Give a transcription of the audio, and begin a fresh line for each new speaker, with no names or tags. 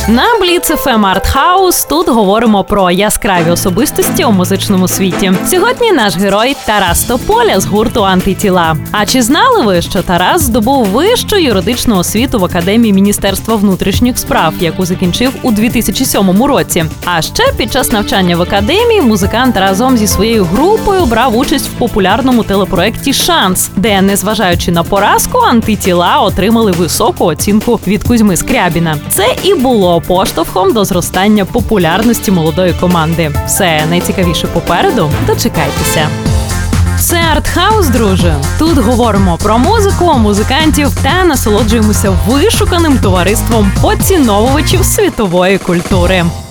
На Blitz FM Art House тут говоримо про яскраві особистості у музичному світі. Сьогодні наш герой Тарас Тополя з гурту «Антитіла». А чи знали ви, що Тарас здобув вищу юридичну освіту в Академії Міністерства внутрішніх справ, яку закінчив у 2007 році? А ще під час навчання в академії музикант разом зі своєю групою брав участь в популярному телепроекті «Шанс», де, незважаючи на поразку, «Антитіла» отримали високу оцінку від Кузьми Скрябіна. Це і було поштовхом до зростання популярності молодої команди. Все найцікавіше попереду. Дочекайтеся. Це Артхаус, друже. Тут говоримо про музику, музикантів та насолоджуємося вишуканим товариством поціновувачів світової культури.